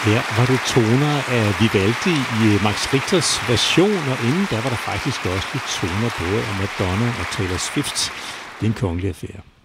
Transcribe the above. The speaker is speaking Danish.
Her var det toner af Vivaldi i Max Richters version, og inden der var der faktisk også lidt toner både af Madonna og Taylor Swift. Det er en kongelig affære.